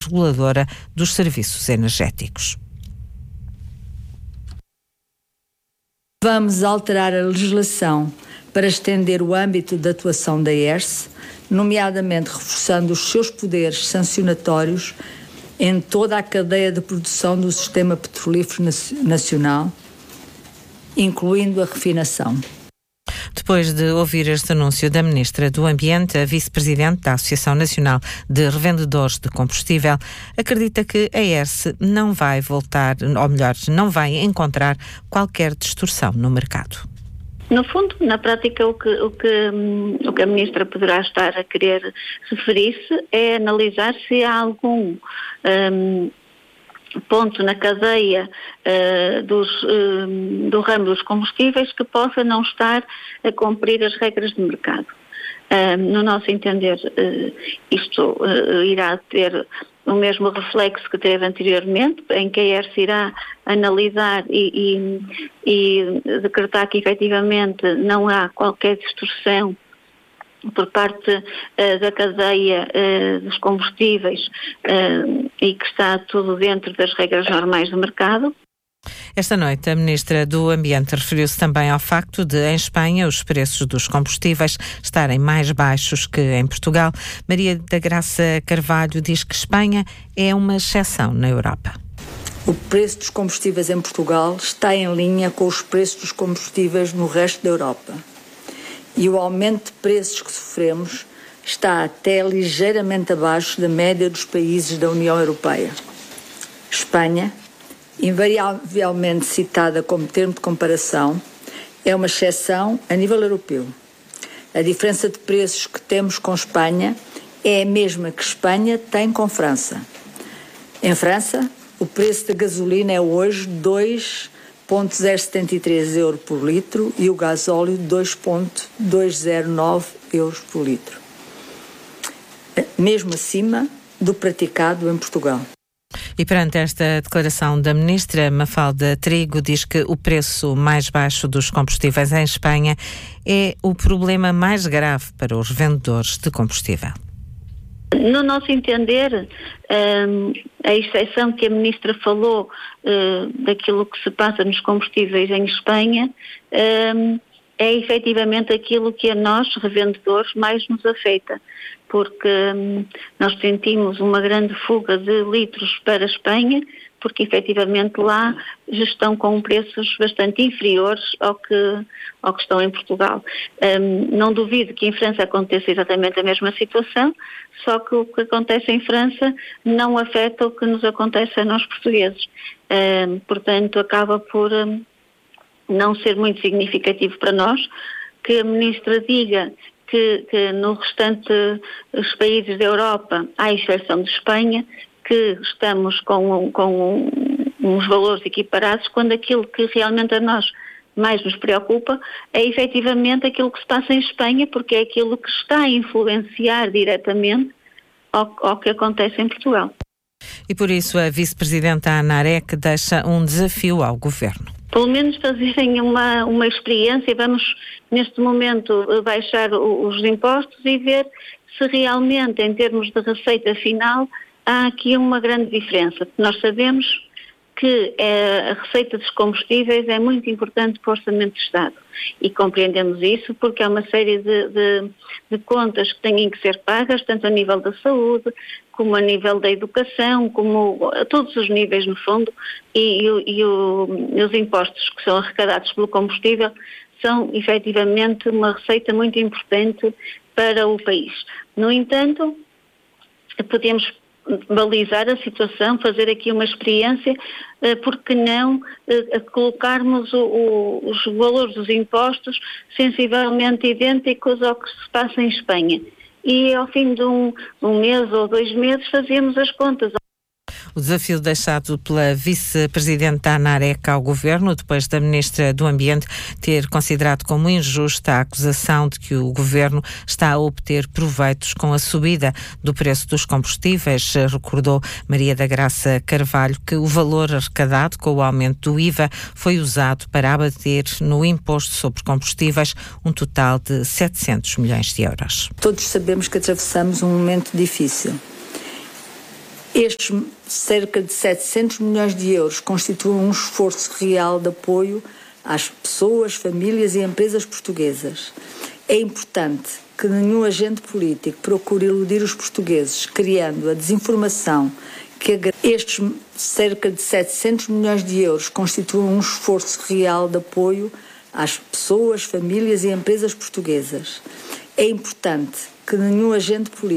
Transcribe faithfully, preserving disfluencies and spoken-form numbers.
Reguladora dos Serviços Energéticos. Vamos alterar a legislação para estender o âmbito de atuação da E R S, nomeadamente reforçando os seus poderes sancionatórios em toda a cadeia de produção do sistema petrolífero nacional, incluindo a refinação. Depois de ouvir este anúncio da Ministra do Ambiente, a Vice-Presidente da Associação Nacional de Revendedores de Combustível acredita que a E R S não vai voltar, ou melhor, não vai encontrar qualquer distorção no mercado. No fundo, na prática, o que, o que, o que a Ministra poderá estar a querer referir-se é analisar se há algum um, ponto na cadeia uh, dos, uh, do ramo dos combustíveis que possa não estar a cumprir as regras de mercado. Uh, no nosso entender, uh, isto uh, irá ter o mesmo reflexo que teve anteriormente, em que a E R S irá analisar e, e, e decretar que efetivamente não há qualquer distorção por parte uh, da cadeia uh, dos combustíveis uh, e que está tudo dentro das regras normais do mercado. Esta noite, a Ministra do Ambiente referiu-se também ao facto de, em Espanha, os preços dos combustíveis estarem mais baixos que em Portugal. Maria da Graça Carvalho diz que Espanha é uma exceção na Europa. O preço dos combustíveis em Portugal está em linha com os preços dos combustíveis no resto da Europa. E o aumento de preços que sofremos está até ligeiramente abaixo da média dos países da União Europeia. Espanha, invariavelmente citada como termo de comparação, é uma exceção a nível europeu. A diferença de preços que temos com Espanha é a mesma que Espanha tem com França. Em França, o preço da gasolina é hoje dois vírgula zero setenta e três euros por litro e o gasóleo dois vírgula duzentos e nove euros por litro, mesmo acima do praticado em Portugal. E perante esta declaração da Ministra, Mafalda Trigo diz que o preço mais baixo dos combustíveis em Espanha é o problema mais grave para os vendedores de combustível. No nosso entender, um, a exceção que a Ministra falou uh, daquilo que se passa nos combustíveis em Espanha um, é efetivamente aquilo que a nós, revendedores, mais nos afeta, porque hum, nós sentimos uma grande fuga de litros para a Espanha, porque efetivamente lá já estão com preços bastante inferiores ao que, ao que estão em Portugal. Hum, não duvido que em França aconteça exatamente a mesma situação, só que o que acontece em França não afeta o que nos acontece a nós portugueses. Hum, portanto, acaba por hum, não ser muito significativo para nós que a Ministra diga que, que no restante dos países da Europa, à exceção de Espanha, que estamos com, com uns valores equiparados, quando aquilo que realmente a nós mais nos preocupa é efetivamente aquilo que se passa em Espanha, porque é aquilo que está a influenciar diretamente ao, ao que acontece em Portugal. E por isso a Vice-Presidenta ANAREC deixa um desafio ao Governo. Pelo menos fazerem uma, uma experiência, vamos neste momento baixar os impostos e ver se realmente em termos de receita final há aqui uma grande diferença. Nós sabemos que a receita dos combustíveis é muito importante para o Orçamento de Estado e compreendemos isso porque há uma série de, de, de contas que têm que ser pagas, tanto a nível da saúde, como a nível da educação, como a todos os níveis no fundo, e, e, o, e os impostos que são arrecadados pelo combustível são efetivamente uma receita muito importante para o país. No entanto, podemos balizar a situação, fazer aqui uma experiência, porque não colocarmos o, o, os valores dos impostos sensivelmente idênticos ao que se passa em Espanha. E ao fim de um, um mês ou dois meses fazemos as contas. O desafio deixado pela Vice-Presidente da ANAREC ao Governo, depois da Ministra do Ambiente ter considerado como injusta a acusação de que o Governo está a obter proveitos com a subida do preço dos combustíveis. Recordou Maria da Graça Carvalho que o valor arrecadado com o aumento do I V A foi usado para abater no imposto sobre combustíveis um total de setecentos milhões de euros. Todos sabemos que atravessamos um momento difícil. Estes cerca de setecentos milhões de euros constituem um esforço real de apoio às pessoas, famílias e empresas portuguesas. É importante que nenhum agente político procure iludir os portugueses, criando a desinformação que estes cerca de setecentos milhões de euros constituem um esforço real de apoio às pessoas, famílias e empresas portuguesas. É importante que nenhum agente político